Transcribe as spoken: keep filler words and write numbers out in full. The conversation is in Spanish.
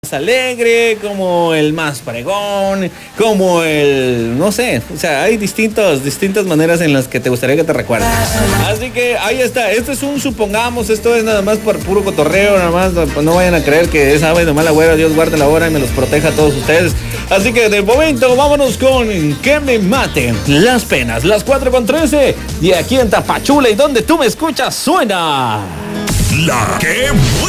más alegre, como el más pregón, como el, no sé, o sea, hay distintos, distintas maneras en las que te gustaría que te recuerden. Así que ahí está, esto es un supongamos, esto es nada más por puro cotorreo, nada más, no, no vayan a creer que es ave de mala güera, Dios guarde la hora y me los proteja a todos ustedes. Así que de momento vámonos con Que me maten las penas, las cuatro con trece, y aquí en Tapachula y donde tú me escuchas suena La que